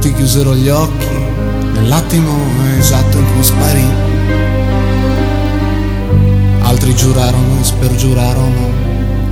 Molti chiusero gli occhi nell'attimo esatto in cui sparì. Altri giurarono e spergiurarono